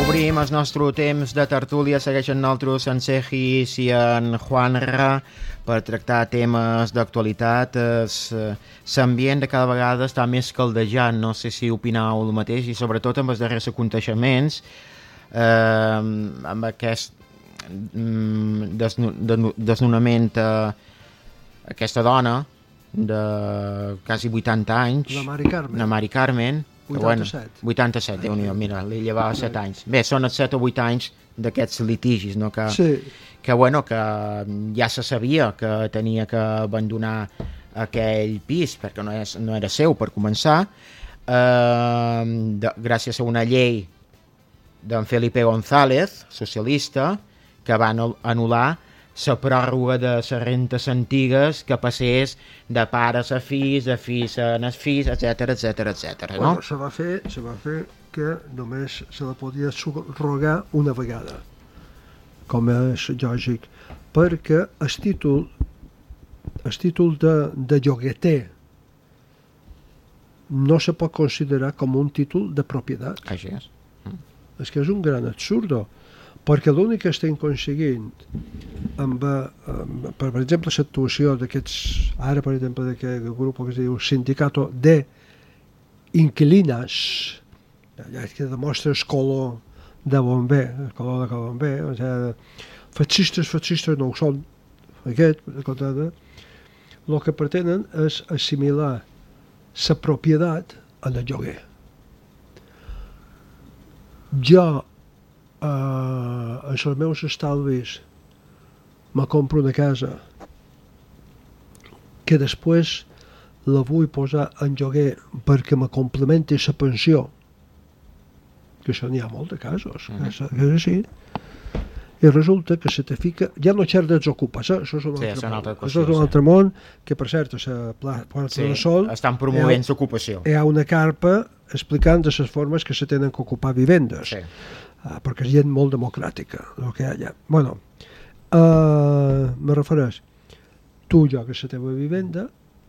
Obrim el nostre temps de tertúlia, segueixen nosaltres en Segis i en Juanra per tractar temes d'actualitat. L'ambient de cada vegada està més caldejant, no sé si opinau el mateix, i sobretot amb els darrers aconteixements, amb aquest desnonament aquesta dona de quasi 80 anys, la Mari Carmen, 87. 87, Déu-n'hi-do, mira, li llevava 7 anys. Bé, són els 7 o 8 anys d'aquests litigis, no? Que ja se sabia que tenia que abandonar aquell pis perquè no era seu, per començar, gràcies a una llei d'en Felipe González, socialista, que va anul·lar la pròrroga de les rentes antigues que passés de pares a fills, de fills a fills, etc. No? Bueno, se va fer que només se la podia subrogar una vegada, com és lògic, perquè el títol de llogueter no se pot considerar com un títol de propietat. Així és. És que és un gran absurdo, perquè l'únic que estem aconseguint per exemple, l'actuació d'aquests, ara per exemple, d'aquest grup que es diu Sindicato de Inquilinas, ja que demostra el color de bomber, o sigui, fascistes no ho són, el que pretenen és assimilar la propietat en el lloguer. Jo en els meus estalvis me compro una casa que després la vull posar en lloguer perquè me complementi la pensió, que això n'hi ha molt de casos, que és així, i resulta que se te fica, ja no xer desocupa, això és un altre món, que per cert a la Plaça del Sol estan promovent l'ocupació, hi ha una carpa explicant de les formes que se tenen que ocupar vivendes, perquè és gent molt democràtica el que hi ha allà. Bueno, me refereix, tu llogues la teva vivenda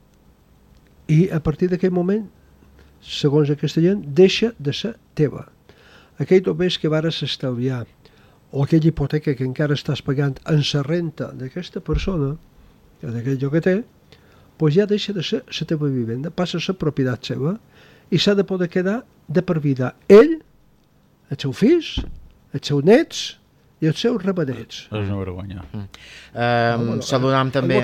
i a partir d'aquell moment, segons aquesta gent, deixa de ser teva. Aquell només que vares estalviar o aquella hipoteca que encara estàs pagant en la renta d'aquesta persona, d'aquell llogueter, doncs ja deixa de ser la teva vivenda, passa a ser propietat seva i s'ha de poder quedar de per vida ell, els seus fills, els seus nets i els seus rebenets. És una vergonya. Saludam també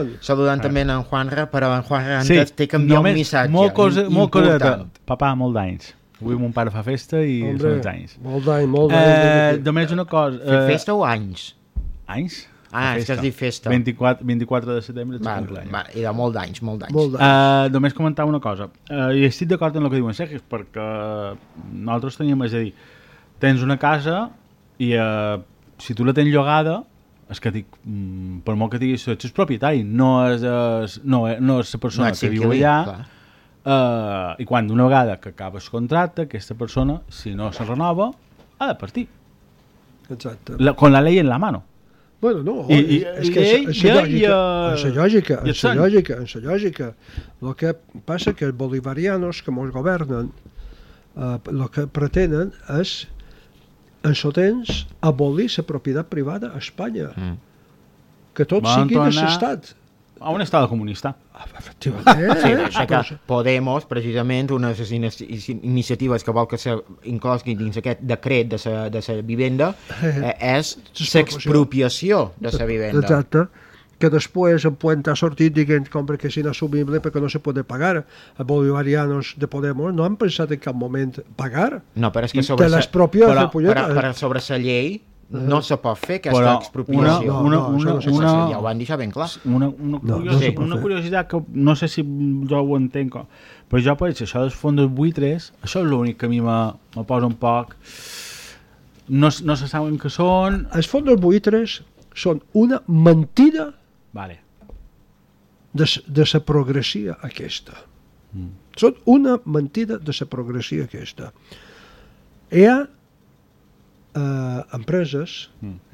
en Juanra, però en Juanra té canviat un missatge important. Papà, molt d'anys. Avui mon pare fa festa i són els anys. Molt d'anys. Només una cosa... Festa o anys? Anys? És que has dit festa. 24 de setembre. I de molt d'anys. Només comentar una cosa. I estic d'acord amb el que diuen Sergis, perquè nosaltres teníem, és a dir, tens una casa i si tu la tens llogada, és que dic, per molt que diguis, ets propietari, no és la persona que viu allà, i quan d'una vegada que acaba el contracte, aquesta persona, si no se renova, ha de partir. Exacte. Con la ley en la mano. Bueno, no, és que és la lògica. El que passa que els bolivarianos que ens governen el que pretenen és en el temps abolir la propietat privada a Espanya, que tot sigui de l'estat. A un estat comunista. Efectivament. Podemos, precisament, una de les iniciatives que vol que s'inclogui dins aquest decret de la vivenda és l'expropiació de la vivenda. Exacte. Que després en Puente ha sortit dient que és inassumible perquè no se pot pagar. Els bolivarianos de Podemos no han pensat en cap moment pagar. No, però és que sobre la llei no se pot fer aquesta expropiació. Ja ho van deixar ben clar. Una curiositat que no sé si jo ho entenc, però jo per això dels fons buitres, això és l'únic que a mi me posa un poc... No se saben què són... Els fons buitres són una mentida de la progressia aquesta. Són una mentida de la progressia aquesta. Hi ha empreses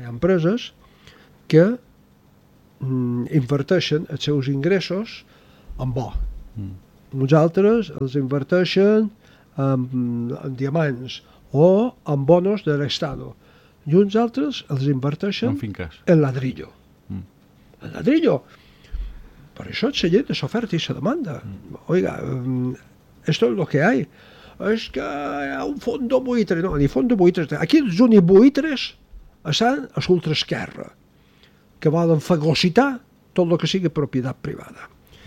que inverteixen els seus ingressos en bo. Nosaltres els inverteixen en diamants o amb bonos de l'Estado. I uns altres els inverteixen en ladrillo. El ladrillo. Por eso es llei de s'oferta i se demanda. Oiga, esto es lo que hay. Es que hi ha un fondo buitre. No, ni fondo buitre. Aquí els únics buitres estan a l'ultraesquerra, que volen fagocitar tot el que sigui propietat privada.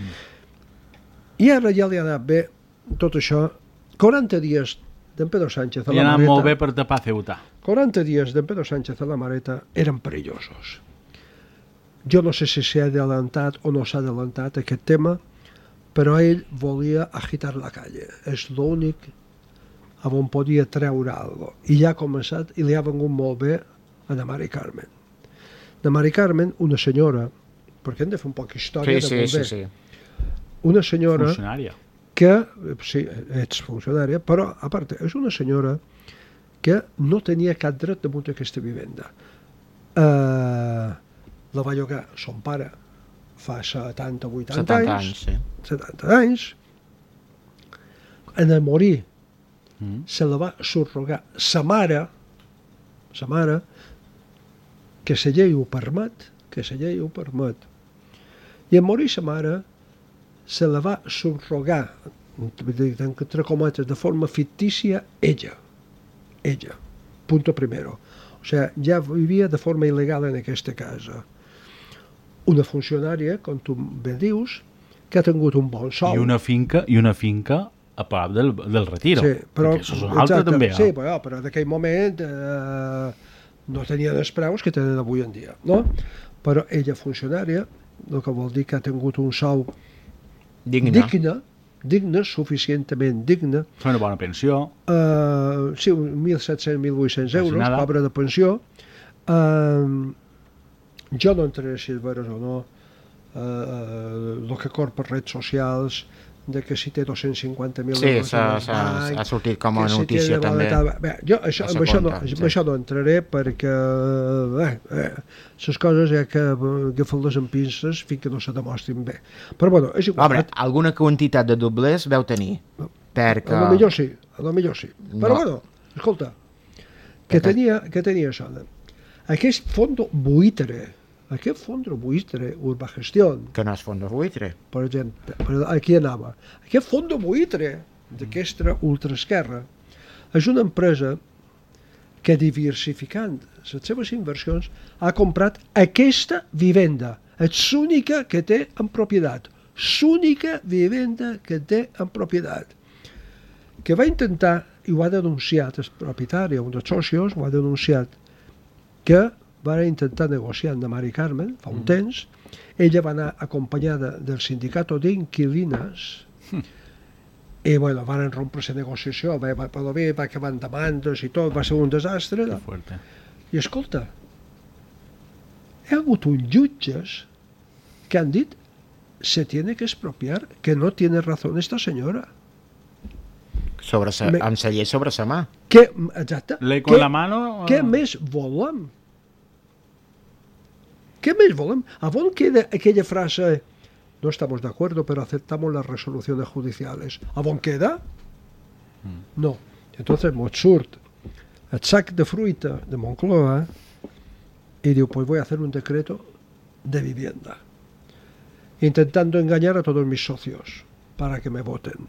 I ara ja li ha anat bé tot això. 40 dies d'en Pedro Sánchez a la Mareta... Li ha anat molt bé per tapar Ceuta. 40 dies d'en Pedro Sánchez a la Mareta eren perillosos. Jo no sé si s'ha adelantat o no s'ha adelantat aquest tema, però ell volia agitar la calle. És l'únic on podia treure alguna cosa. I ja ha començat, i li ha vengut molt bé a la Mari Carmen. La Mari Carmen, una senyora, perquè hem de fer un poc història de bomber. Sí. Una senyora... Funcionària. Que, sí, ets funcionària, però, a part, és una senyora que no tenia cap dret damunt d'aquesta vivenda. La va llogar son pare fa 70 o 80 anys. 70 anys. En el morir se la va subrogar sa mare, que la llei ho permet, i en morir sa mare se la va subrogar, entre cometes, de forma fictícia, ella. Punto primero. O sea, ja vivia de forma il·legal en aquesta casa. Una funcionària, com tu bé dius, que ha tingut un bon sou. I una finca a prop del Retiro. Sí, però... Això és un altre també. Sí, però en aquell moment no tenien els preus que tenen avui en dia, no? Però ella funcionària, el que vol dir que ha tingut un sou digne, suficientment digne. Fa una bona pensió. Sí, 1.700-1.800 euros, cobra de pensió. Jo no entraré si és veres o no el que corre per redes socials, de que si té 250.000 euros ha sortit com a notícia també. Bé, jo amb això no entraré perquè les coses que agafar-les amb pinces fins que no se demostrin bé. Però bueno, és igual. Home, alguna quantitat de doblers veu tenir. Perquè... A lo millor sí. Però bueno, escolta, que tenia això. Aquest fondo buitre, Urbagestión, que no és fondo buitre, per exemple, aquí anava. Aquest fondo buitre d'aquesta ultraesquerra és una empresa que, diversificant les seves inversions, ha comprat aquesta vivenda. És l'única que té en propietat. L'única vivenda que té en propietat. Que va intentar, i ho ha denunciat el propietari, un dels socios, ho ha denunciat, que va intentar negociar amb la Mari Carmen fa un temps. Ella va anar acompanyada del sindicato d'inquilines i bueno, van rompre la negociació, va acabar en demandes i tot, va ser un desastre. I escolta, hi ha hagut uns jutges que han dit se tiene que expropiar, que no tiene razón esta señora. Amb la llei sobre la mà. Exacte. Con la mano... Què més volem? ¿A dónde queda aquella frase? No estamos de acuerdo, pero aceptamos las resoluciones judiciales. ¿A dónde queda? No. Entonces, molt surt el sac de fruita de Moncloa y digo, pues voy a hacer un decreto de vivienda, intentando engañar a todos mis socios para que me voten.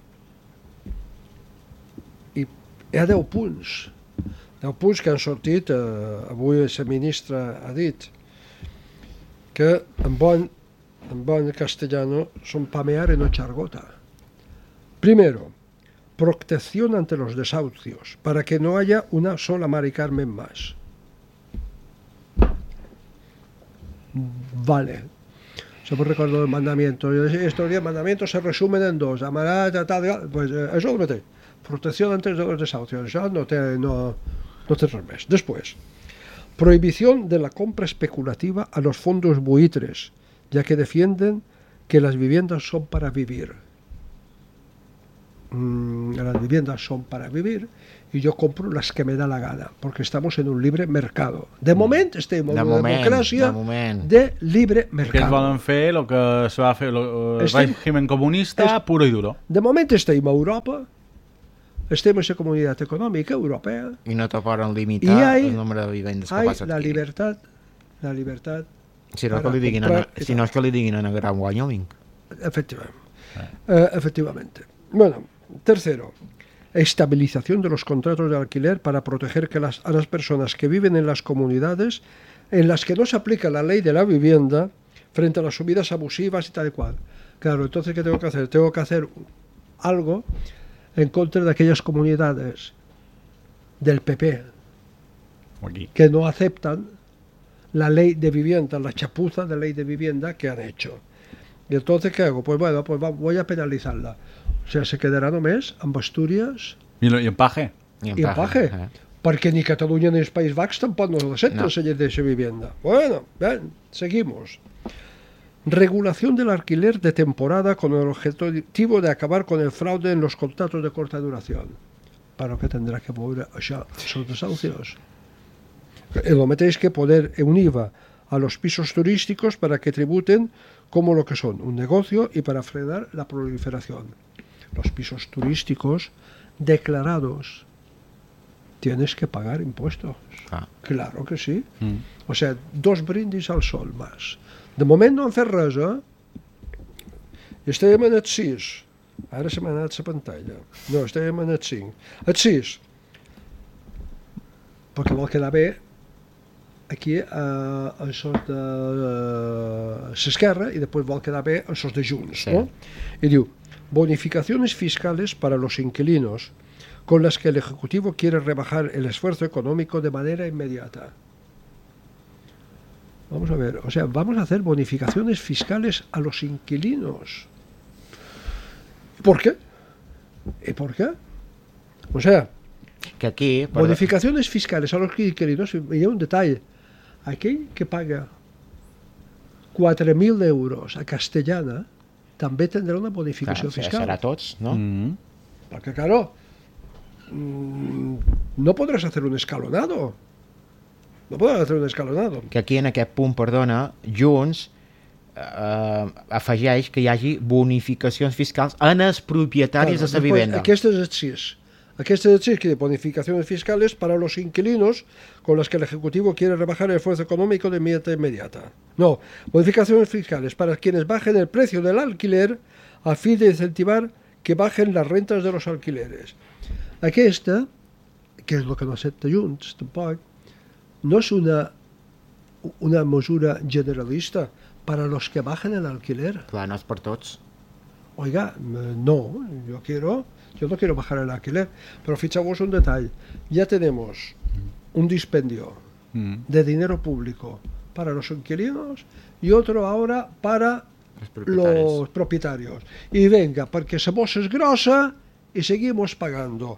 I hi ha 10 punts. 10 punts que han sortit, avui la ministra ha dit, que en bon castellano son pamear y no echar gota. Primero, protección ante los desahucios, para que no haya una sola Mari Carmen más. Vale. Se me recuerdo el mandamiento. Estos 10 mandamientos se resumen en 2. Amarás, pues eso es lo que te. Protección ante los desahucios. Eso no te res més. Después, prohibición de la compra especulativa a los fondos buitres, ya que defienden que las viviendas son para vivir. Las viviendas son para vivir y yo compro las que me da la gana, porque estamos en un libre mercado. De moment estem en una democràcia de libre mercado. Que volen fer el que se va fer el règim comunista puro i duro. De moment estem a Europa estem en la Comunitat Econòmica Europea I no te poden y limitar hay, el número de vivendes que hay pots la adquirir. libertad Si no, para que li diguin comprar y si no és que li diguin en el Gran Wyoming. efectivamente. Bueno, tercero, estabilización de los contratos de alquiler para proteger a las personas que viven en las comunidades en las que no se aplica la ley de la vivienda frente a las subidas abusivas y tal y cual. Claro, entonces, ¿qué tengo que hacer? Tengo que hacer algo en contra de aquellas comunidades del PP Aquí. que no aceptan la ley de vivienda, la chapuza de ley de vivienda que han hecho. Y entonces, ¿qué hago? Pues bueno, voy a penalizarla. O sea, se quedarà només amb Astúries I en Paje? i en Paje. Perquè ni Catalunya ni els País Baix tampoc no aceptan la ley de esa vivienda. Bueno, bien, seguimos. Regulación del alquiler de temporada con el objetivo de acabar con el fraude en los contratos de corta duración. Para que tendrá que veure això, esos desahucios. Lo mateix que poner un IVA a los pisos turísticos para que tributen como lo que son, un negocio, y para frenar la proliferación. Los pisos turísticos declarados tienes que pagar impuestos. Claro que sí. O sea, 2 brindis al sol más. De moment no han fet res, Estàvem en el 6. Ara se m'ha anat la pantalla. No, estàvem en el 5. El 6. Perquè vol quedar bé aquí en sos de l'esquerra i després vol quedar bé en sos de Junts, ¿no? I diu, bonificaciones fiscales para los inquilinos con las que el Ejecutivo quiere rebajar el esfuerzo económico de manera inmediata. Vamos a ver, o sea, vamos a hacer bonificaciones fiscales a los inquilinos. ¿Por qué? ¿Y por qué? O sea, que aquí... Bonificaciones fiscales a los inquilinos, y hay un detalle. Aquell que paga 4.000 euros a Castellana també tindrà una bonificació fiscal. Serà tots, no? Perquè, claro, no podràs hacer un escalonado. No podràs hacer un escalonado. Que aquí en aquest punt, perdona, Junts afegeix que hi hagi bonificacions fiscals en els propietaris de la vivenda. Aquest és el 6. Aquest és el 6, que de bonificaciones fiscales para los inquilinos con las que el Ejecutivo quiere rebajar el esfuerzo económico de manera inmediata. No, bonificaciones fiscales para quienes bajen el precio del alquiler a fin de incentivar que bajen las rentas de los alquileres. Aquesta, que és el que no accepta Junts, tampoc, no és una mesura generalista para los que bajen el alquiler. Clar, no és per tots. Oiga, no, yo no quiero bajar el alquiler, pero fichamos un detalle. Ya tenemos un dispendio de dinero público para los inquilinos y otro ahora para los propietarios. Y venga, porque esa voz es grosa y seguimos pagando.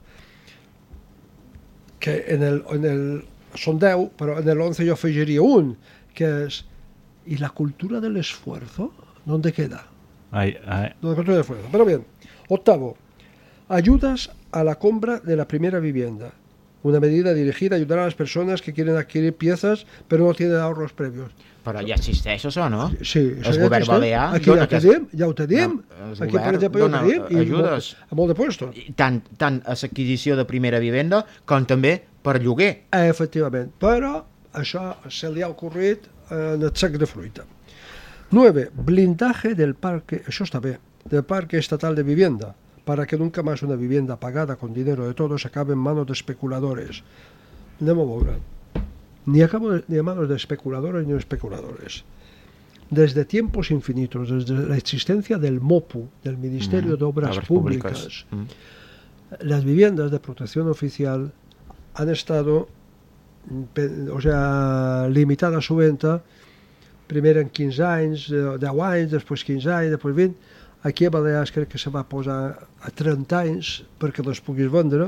Que en el son 10, pero en el 11 yo afegiría un, que es, ¿y la cultura del esfuerzo? ¿Dónde queda? La cultura del esfuerzo. Pero bien, octavo, ayudas a la compra de la primera vivienda. Una medida dirigida a ayudar a las personas que quieren adquirir piezas pero no tienen ahorros previos. Però ja existeix això, no? Sí. El govern balear... Aquí ja ho tenim. Aquí, per exemple, ja ho tenim. Ajudes. A molt de puestos. Tant a l'adquisició de primera vivenda com també per lloguer. Efectivament. Però això se li ha ocorrit en el sac de fruita. 9. Blindaje del parque, això està bé, del parque estatal de vivienda, para que nunca más una vivienda pagada con dinero de todos acabe en manos de especuladores. Anem a veure. Ni a manos de especuladores ni de especuladores. Desde tiempos infinitos, desde la existencia del MOPU, del Ministerio de Obras Públicas, las viviendas de protección oficial han estado, o sea, limitadas a su venta, primer en 15 anys, 10 anys, després 15 anys, després 20. Aquí a Balears crec que se va posar a 30 anys perquè les puguis vendre,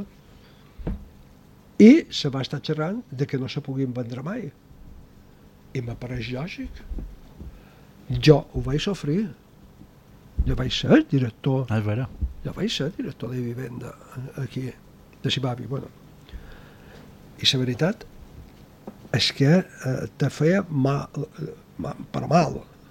i se va estar xerrant de que no se puguin vendre mai. I m'apareix lògic. Jo ho vaig sofrir. Jo vaig ser director. És vera. Jo vaig ser director de vivenda aquí, de Sibavi. Bueno. I la veritat és que te feia mal, però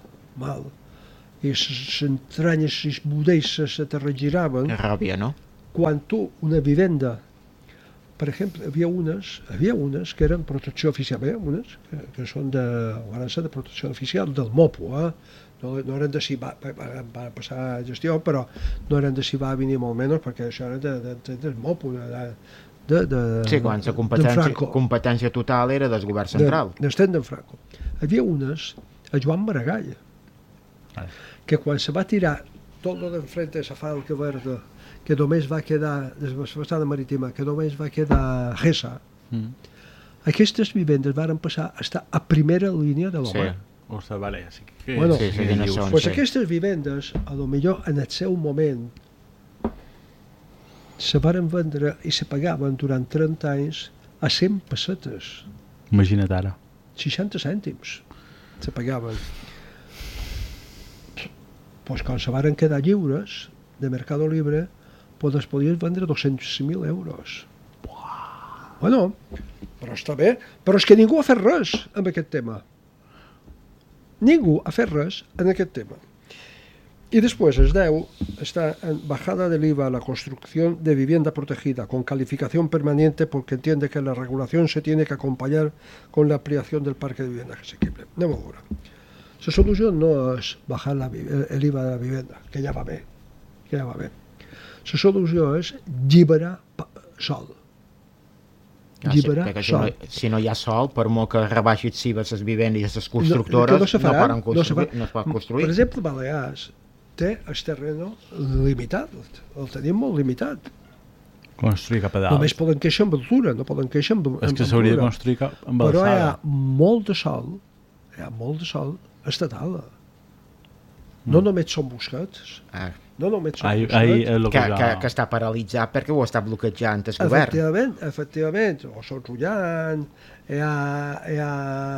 mal. I les entranyes i els budells se te regiraven. Ràbia, no? quan tu una vivenda, per exemple, havia unes que eren protecció oficial, unes que són de protecció oficial del MOPU, no eren de si va passar gestió, però no eren de si va venir molt menys, perquè això era del MOPU, sí, quan la competència total era del govern central. D'en Franco. Havia unes a Joan Maragall, que quan se va tirar tot el d'enfrente de la Falca Verda, que només va quedar, de la façana marítima, que només va quedar Gessa, aquestes vivendes varen passar a estar a primera línia de l'home. Sí, ostres, vale. Pues aquestes vivendes, a lo millor en el seu moment, se varen vendre i se pagaven durant 30 anys a 100 pessetes. Imagina't ara. 60 cèntims se pagaven. Pues quan se varen quedar lliures de Mercado Libre, pues es podien vendre 200.000 euros. Bueno, però està bé. Però és que ningú ha fet res amb aquest tema. Ningú ha fet res en aquest tema. Y después es 10 está en bajada del IVA a la construcción de vivienda protegida con calificación permanente porque entiende que la regulación se tiene que acompañar con la ampliación del parque de vivienda asequible. Anem a veure. La solució no és bajar el IVA de la vivienda, que ja va bé. La solució és alliberar sol. Si no hi ha sol, per molt que rebaixi les vivendes i les constructores, no es pot construir. Per exemple, Balears té el terreno limitat, el tenim molt limitat. Construir cap a dalt. Només poden queixar amb altura, no poden queixar amb altura. És que s'hauria de construir amb alçada. Però hi ha molt de sol estatal. No només són Busquets. No només són Busquets. Que està paralitzat perquè ho està bloquejant el govern. Efectivament. O són Rullant, hi ha...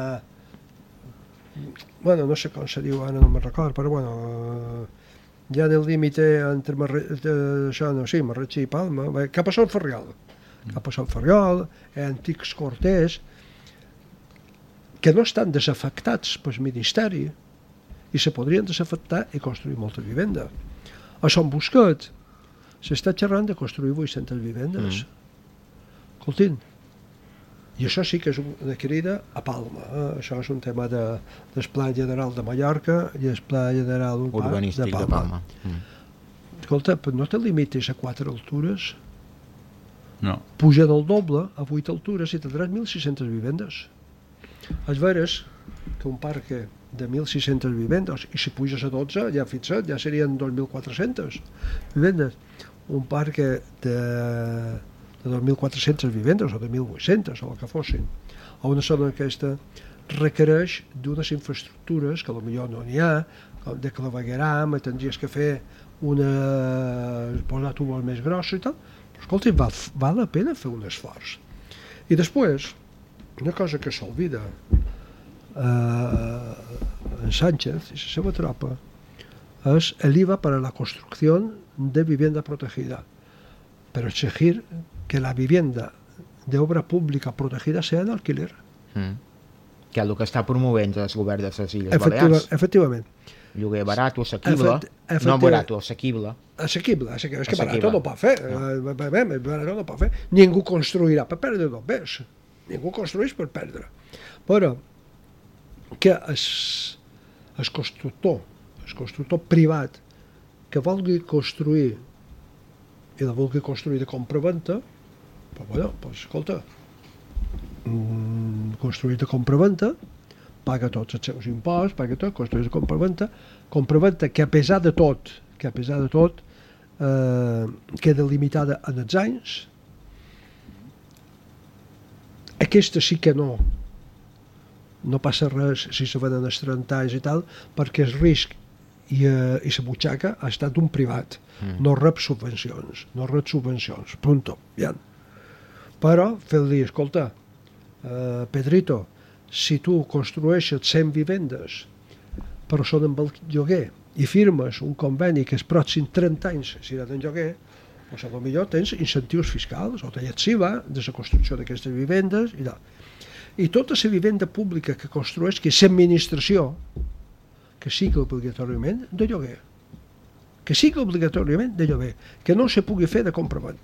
Bueno, no sé com se diu, ara no me'n record, però bueno... Hi ha el límit entre Marratxí i Palma, cap a Sant Ferriol. Hi ha antics corters que no estan desafectats pel Ministeri i se podrien desafectar i construir moltes vivendes. A Sant Busquet s'està xerrant de construir 800 vivendes. Escoltin, i això sí que és una crida a Palma. Això és un tema del Pla General de Mallorca i el Pla General urbanístic de Palma. Escolta, no te limitis a 4 altures. No. Puja del doble a 8 altures i tindràs 1.600 vivendes. És veres que un parc de 1.600 vivendes, i si puges a 12, ja fixa't, ja serien 2.400 vivendes. Un parc de 2.400 vivendes o de 1.800 o el que fossin. A una zona aquesta requereix d'unes infraestructures que potser no n'hi ha, de clavegueram, tindries que fer posar tubos més grossos i tal, però escolta, val la pena fer un esforç. I després, una cosa que s'olvida en Sánchez i la seva tropa és l'IVA per a la construcció de vivienda protegida, per exigir que la vivienda de obra pública protegida sea en alquiler. Que és el que està promovent el govern de les Illes Balears. Efectivament. Lloguer barat o assequible. No barat o assequible. Assequible. És que barat no pot fer. Barat no pot fer. Ningú construirà per perdre només. Ningú construeix per perdre. Però que el constructor privat que vulgui construir i la vulgui construir de compra-venta, doncs escolta, construir de compra-venta, paga tots els seus imposts, paga tot, construir de compra-venta que a pesar de tot queda limitada en els anys. Aquesta sí que no passa res si se venen els 30 anys i tal, perquè el risc i la butxaca ha estat d'un privat. No rep subvencions, punto. Bien. Però fer-li, escolta, Pedrito, si tu construeixes 100 vivendes però són amb el lloguer i firmes un conveni que els pròxims 30 anys seran en lloguer, doncs potser tens incentius fiscals o tallets SIVA de la construcció d'aquestes vivendes i tal. I tota la vivenda pública que construeix, que és l'administració, que sigui obligatòriament de lloguer, que sigui obligatòriament de lloguer, que no se pugui fer de compra-vent.